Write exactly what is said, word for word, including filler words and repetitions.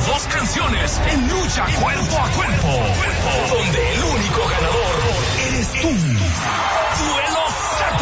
dos canciones en lucha cuerpo a cuerpo, donde el